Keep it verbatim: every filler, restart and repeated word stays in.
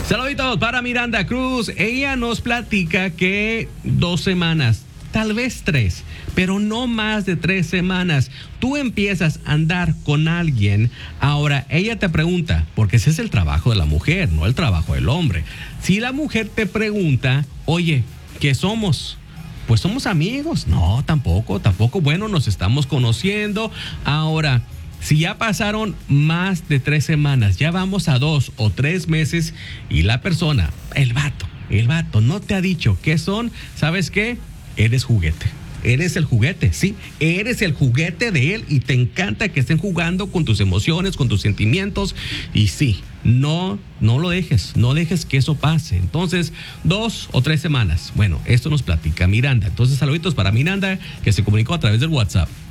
Saluditos para Miranda Cruz. Ella nos platica que dos semanas, tal vez tres, pero no más de tres semanas. Tú empiezas a andar con alguien. Ahora, ella te pregunta, porque ese es el trabajo de la mujer, no el trabajo del hombre. Si la mujer te pregunta, oye, ¿qué somos? Pues somos amigos. No, tampoco, tampoco. Bueno, nos estamos conociendo. Ahora, si ya pasaron más de tres semanas, ya vamos a dos o tres meses y la persona, el vato, el vato no te ha dicho qué son, ¿sabes qué? Eres juguete. Eres el juguete, sí, eres el juguete de él y te encanta que estén jugando con tus emociones, con tus sentimientos y sí, no, no lo dejes, no dejes que eso pase. Entonces, dos o tres semanas. Bueno, esto nos platica Miranda. Entonces, saluditos para Miranda que se comunicó a través del WhatsApp.